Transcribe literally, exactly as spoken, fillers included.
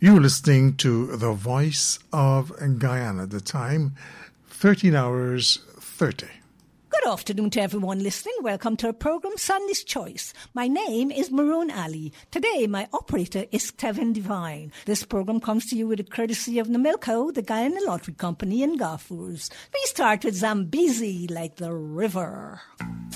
You're listening to The Voice of Guyana. The time, thirteen hours thirty. Good afternoon to everyone listening. Welcome to our program, Sunday's Choice. My name is Maroon Ali. Today, my operator is Kevin Devine. This program comes to you with the courtesy of Namilco, the Guyana Lottery Company, and Gaffurs. We start with Zambezi, like the river.